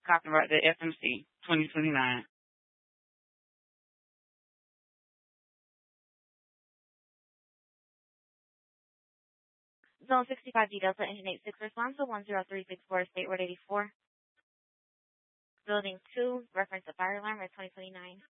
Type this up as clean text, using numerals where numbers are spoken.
copyright the FMC 2029. Zone 65D Delta Engine 86 response to 10364 State Road 84. Building 2, reference to fire alarm at 2029.